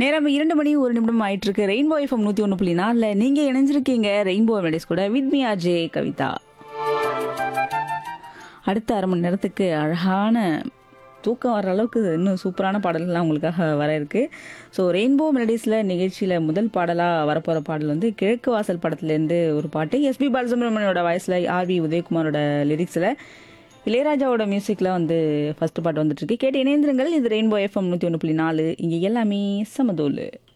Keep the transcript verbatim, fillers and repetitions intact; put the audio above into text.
நேரம் இரண்டு மணி ஒரு நிமிடம் ஆயிட்டு இருக்கு. ரெயின்போ எஃப்எம் நூத்தி ஒன்று புள்ளி நாலுல நீங்க இணைஞ்சிருக்கீங்க ரெயின்போ மெலடிஸ் கூட வித் மீ அஜே கவிதா. அடுத்த அரை மணி நேரத்துக்கு அழகான தூக்கம் வர அளவுக்கு இன்னும் சூப்பரான பாடல்கள்லாம் உங்களுக்காக வர இருக்கு. ஸோ ரெயின்போ மெலடிஸில் நிகழ்ச்சியில் முதல் பாடலாக வரப்போகிற பாடல் வந்து கிழக்கு வாசல் படத்துலேருந்து ஒரு பாட்டு. எஸ்பி பாலசுப்ரமணியோட வாய்ஸில் ஆர்வி உதயகுமாரோட லிரிக்ஸில் இளையராஜாவோட மியூசிக்கில் வந்து ஃபர்ஸ்ட் பாட்டு வந்துட்டு இருக்கு. கேட்டு இணைந்திருங்கள். இது ரெயின்போ எஃப்எம் நூற்றி ஒன்று புள்ளி நாலு. இங்கே எல்லாமே சமதோலு.